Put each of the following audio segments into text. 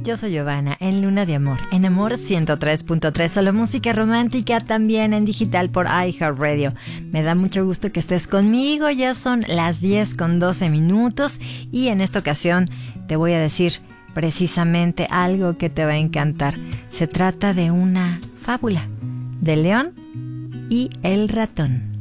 Yo soy Giovanna, en Luna de Amor, en Amor 103.3, solo música romántica, también en digital por iHeartRadio. Me da mucho gusto que estés conmigo, ya son las 10:12 y en esta ocasión te voy a decir precisamente algo que te va a encantar. Se trata de una fábula del león y el ratón.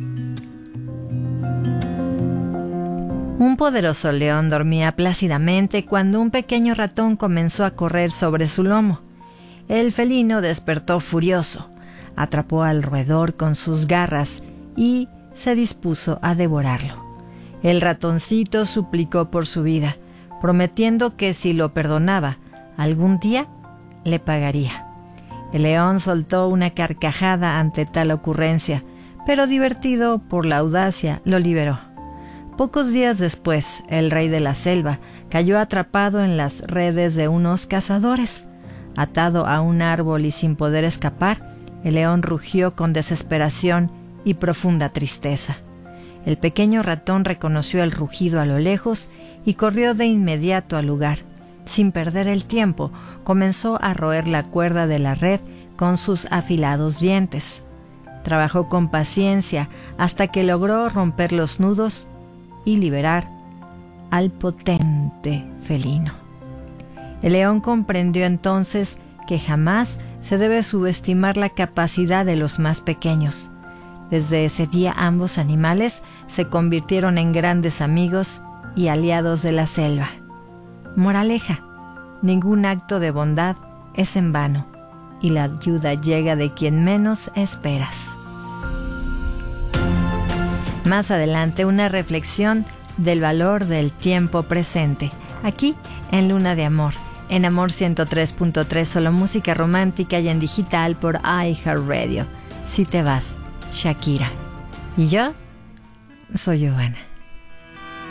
Un poderoso león dormía plácidamente cuando un pequeño ratón comenzó a correr sobre su lomo. El felino despertó furioso, atrapó al roedor con sus garras y se dispuso a devorarlo. El ratoncito suplicó por su vida, prometiendo que si lo perdonaba, algún día le pagaría. El león soltó una carcajada ante tal ocurrencia, pero divertido por la audacia, lo liberó. Pocos días después, el rey de la selva cayó atrapado en las redes de unos cazadores. Atado a un árbol y sin poder escapar, el león rugió con desesperación y profunda tristeza. El pequeño ratón reconoció el rugido a lo lejos y corrió de inmediato al lugar. Sin perder el tiempo, comenzó a roer la cuerda de la red con sus afilados dientes. Trabajó con paciencia hasta que logró romper los nudos y liberar al potente felino. El león comprendió entonces que jamás se debe subestimar la capacidad de los más pequeños. Desde ese día ambos animales se convirtieron en grandes amigos y aliados de la selva. Moraleja: ningún acto de bondad es en vano y la ayuda llega de quien menos esperas. Más adelante, una reflexión del valor del tiempo presente, aquí en Luna de Amor, en Amor 103.3, solo música romántica y en digital por iHeartRadio. Si te vas, Shakira. Y yo soy Giovanna.